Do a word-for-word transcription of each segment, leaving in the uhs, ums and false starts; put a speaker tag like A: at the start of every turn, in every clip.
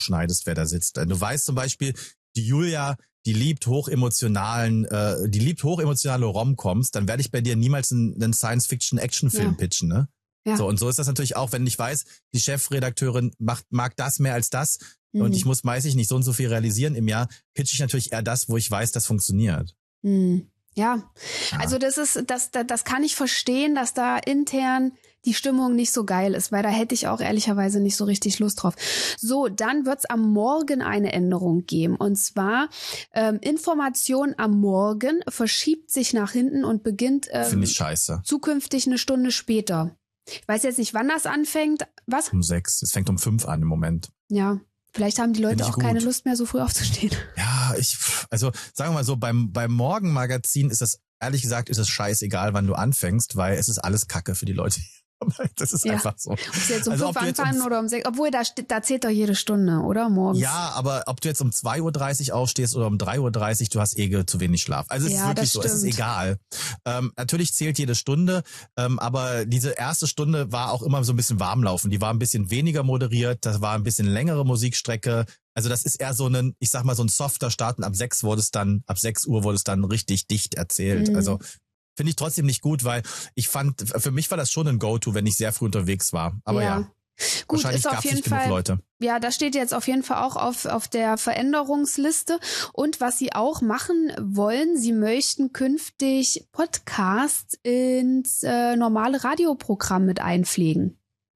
A: schneidest, wer da sitzt. Du weißt zum Beispiel, die Julia, die liebt hochemotionalen, äh, die liebt hochemotionale Rom-Coms, dann werde ich bei dir niemals einen, einen Science-Fiction-Action-Film ja. pitchen, ne? Ja. So, und so ist das natürlich auch, wenn ich weiß, die Chefredakteurin macht, mag das mehr als das mhm. und ich muss meistens nicht so und so viel realisieren im Jahr, pitche ich natürlich eher das, wo ich weiß, das funktioniert.
B: Mhm. Ja, ja, also das ist, das, das, das kann ich verstehen, dass da intern die Stimmung nicht so geil ist, weil da hätte ich auch ehrlicherweise nicht so richtig Lust drauf. So, dann wird's am Morgen eine Änderung geben. Und zwar ähm, Information am Morgen verschiebt sich nach hinten und beginnt ähm,
A: Finde ich scheiße.
B: zukünftig eine Stunde später. Ich weiß jetzt nicht, wann das anfängt. Was?
A: Um sechs. Es fängt um fünf an im Moment.
B: Ja. Vielleicht haben die Leute auch gut. keine Lust mehr, so früh aufzustehen.
A: Ja, ich, also sagen wir mal so, beim, beim Morgenmagazin ist es, ehrlich gesagt, ist es scheißegal, wann du anfängst, weil es ist alles Kacke für die Leute. Das ist ja. einfach so.
B: Ob sie jetzt um also, fünf anfangen um, oder um sechs, obwohl da, da zählt doch jede Stunde, oder? Morgens.
A: Ja, aber ob du jetzt um zwei Uhr dreißig aufstehst oder um drei Uhr dreißig, du hast eh zu wenig Schlaf. Also es ja, ist wirklich so, stimmt. Es ist egal. Ähm, natürlich zählt jede Stunde, ähm, aber diese erste Stunde war auch immer so ein bisschen warmlaufen. Die war ein bisschen weniger moderiert, das war ein bisschen längere Musikstrecke. Also das ist eher so ein, ich sag mal, so ein softer Start und ab sechs wurde es dann, ab sechs Uhr wurde es dann richtig dicht erzählt. Mhm. Also finde ich trotzdem nicht gut, weil ich fand, für mich war das schon ein Go-To, wenn ich sehr früh unterwegs war. Aber ja, ja
B: gut, ist auf jeden Fall,
A: Leute.
B: Ja, das steht jetzt auf jeden Fall auch auf, auf der Veränderungsliste. Und was sie auch machen wollen, sie möchten künftig Podcasts ins äh, normale Radioprogramm mit einpflegen.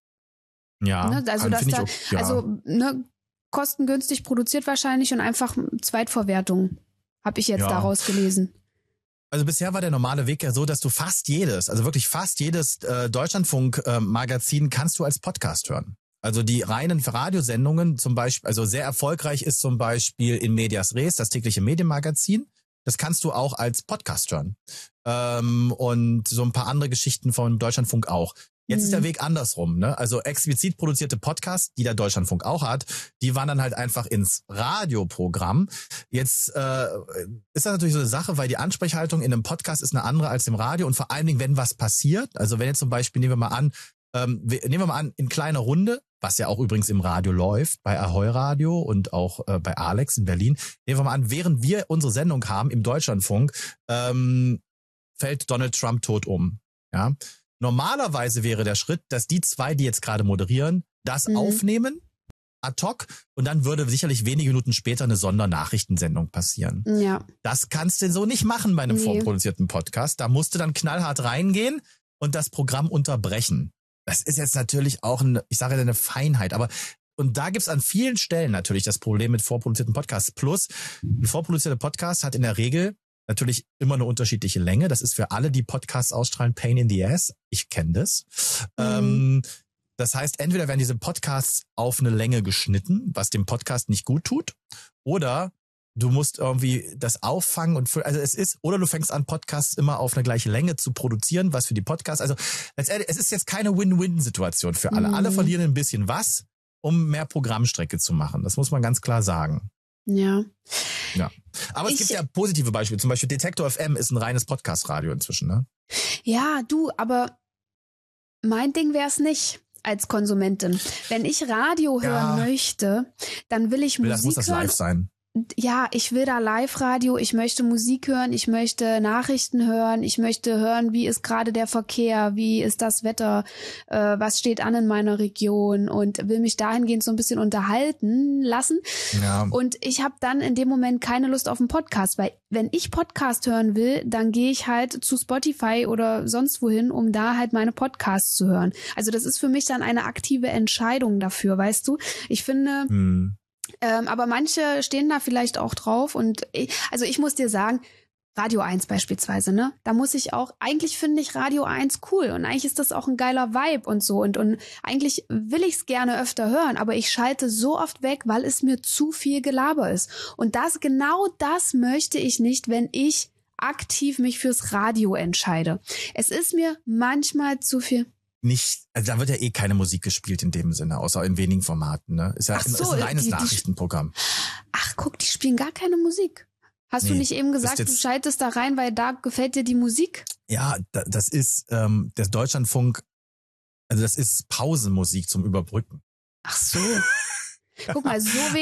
A: Ja,
B: ne? Also, dass da,
A: auch, ja.
B: also ne, kostengünstig produziert wahrscheinlich und einfach Zweitverwertung, habe ich jetzt ja. daraus gelesen.
A: Also bisher war der normale Weg ja so, dass du fast jedes, also wirklich fast jedes äh, Deutschlandfunk-Magazin äh, kannst du als Podcast hören. Also die reinen Radiosendungen zum Beispiel, also sehr erfolgreich ist zum Beispiel in Medias Res, das tägliche Medienmagazin. Das kannst du auch als Podcast hören. Ähm, und so ein paar andere Geschichten von Deutschlandfunk auch. Jetzt mhm. ist der Weg andersrum, ne? Also explizit produzierte Podcasts, die der Deutschlandfunk auch hat, die waren dann halt einfach ins Radioprogramm. Jetzt äh, ist das natürlich so eine Sache, weil die Ansprechhaltung in einem Podcast ist eine andere als im Radio und vor allen Dingen, wenn was passiert, also wenn jetzt zum Beispiel, nehmen wir mal an, ähm, nehmen wir mal an, in kleiner Runde, was ja auch übrigens im Radio läuft, bei Ahoi Radio und auch äh, bei Alex in Berlin, nehmen wir mal an, während wir unsere Sendung haben im Deutschlandfunk, ähm, fällt Donald Trump tot um, ja. Normalerweise wäre der Schritt, dass die zwei, die jetzt gerade moderieren, das mhm. aufnehmen, ad hoc, und dann würde sicherlich wenige Minuten später eine Sondernachrichtensendung passieren.
B: Ja.
A: Das kannst du so nicht machen bei einem nee. vorproduzierten Podcast. Da musst du dann knallhart reingehen und das Programm unterbrechen. Das ist jetzt natürlich auch, eine, ich sage ja, eine Feinheit, aber und da gibt's an vielen Stellen natürlich das Problem mit vorproduzierten Podcasts. Plus, ein vorproduzierter Podcast hat in der Regel natürlich immer eine unterschiedliche Länge. Das ist für alle, die Podcasts ausstrahlen, Pain in the Ass. Ich kenne das. Mhm. Ähm, das heißt, entweder werden diese Podcasts auf eine Länge geschnitten, was dem Podcast nicht gut tut, oder du musst irgendwie das auffangen und für, also es ist, oder du fängst an, Podcasts immer auf eine gleiche Länge zu produzieren, was für die Podcasts. Also letztendlich, es ist jetzt keine Win-Win-Situation für alle. Mhm. Alle verlieren ein bisschen was, um mehr Programmstrecke zu machen. Das muss man ganz klar sagen.
B: Ja.
A: Ja. Aber es ich, gibt ja positive Beispiele. Zum Beispiel Detektor F M ist ein reines Podcast-Radio inzwischen, ne?
B: Ja, du, aber mein Ding wär's nicht als Konsumentin. Wenn ich Radio hören ja. möchte, dann will ich
A: will
B: Musik
A: das, muss das
B: hören.
A: live sein.
B: Ja, ich will da Live-Radio, ich möchte Musik hören, ich möchte Nachrichten hören, ich möchte hören, wie ist gerade der Verkehr, wie ist das Wetter, äh, was steht an in meiner Region und will mich dahingehend so ein bisschen unterhalten lassen.
A: Ja.
B: Und ich habe dann in dem Moment keine Lust auf einen Podcast, weil wenn ich Podcast hören will, dann gehe ich halt zu Spotify oder sonst wohin, um da halt meine Podcasts zu hören. Also das ist für mich dann eine aktive Entscheidung dafür, weißt du? Ich finde...
A: Hm.
B: Ähm, aber manche stehen da vielleicht auch drauf und ich, also ich muss dir sagen, Radio eins beispielsweise, ne? Da muss ich auch, eigentlich finde ich Radio eins cool und eigentlich ist das auch ein geiler Vibe und so und, und eigentlich will ich es gerne öfter hören, aber ich schalte so oft weg, weil es mir zu viel Gelaber ist. Und das, genau das möchte ich nicht, wenn ich aktiv mich fürs Radio entscheide. Es ist mir manchmal zu viel.
A: Nicht, also da wird ja eh keine Musik gespielt in dem Sinne, außer in wenigen Formaten, ne? Ist ja
B: Ach so,
A: ist ein reines
B: die, die,
A: Nachrichtenprogramm.
B: Ach, guck, die spielen gar keine Musik. Hast nee, du nicht eben gesagt, jetzt, du schaltest da rein, weil da gefällt dir die Musik?
A: Ja, das ist ähm, der Deutschlandfunk, also das ist Pausenmusik zum Überbrücken.
B: Ach so. Guck mal, so wenig